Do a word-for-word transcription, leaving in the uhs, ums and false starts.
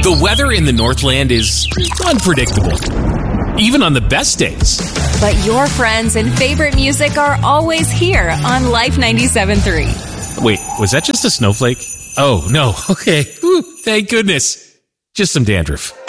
The weather in the Northland is unpredictable, even on the best days. But your friends and favorite music are always here on Life ninety-seven point three. Wait, was that just a snowflake? Oh, no. Okay. Whew, thank goodness. Just some dandruff.